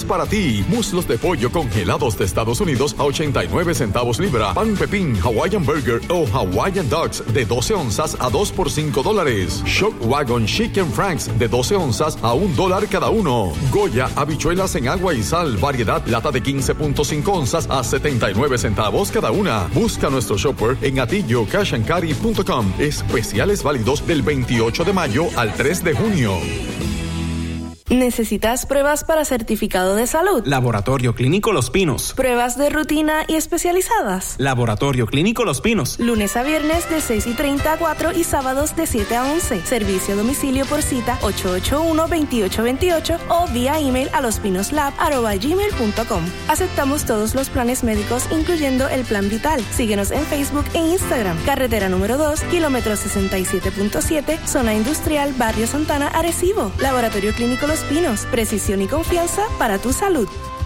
para ti. Muslos de pollo congelados de Estados Unidos a 89 centavos libra. Pan pepín, Hawaiian Burger o Hawaiian Dogs de 12 onzas a 2 por $5. Shock Wagon Chicken Franks de 12 onzas a $1 cada uno. Goya habichuelas en agua y sal, variedad lata de 15.5 onzas a 79 centavos cada una. Busca nuestro shopper en atillocashandcarry.com. Especiales válidos del 28 de mayo al 3 de junio. ¿Necesitas pruebas para certificado de salud? Laboratorio Clínico Los Pinos. ¿Pruebas de rutina y especializadas? Laboratorio Clínico Los Pinos. Lunes a viernes de 6:30 a 4 y sábados de 7 a 11. Servicio a domicilio por cita 881-2828 o vía email a lospinoslab@gmail.com. Aceptamos todos los planes médicos, incluyendo el Plan Vital. Síguenos en Facebook e Instagram. Carretera número 2, kilómetro 67.7, zona industrial, Barrio Santana, Arecibo. Laboratorio Clínico Los Pinos. Precisión y confianza para tu salud.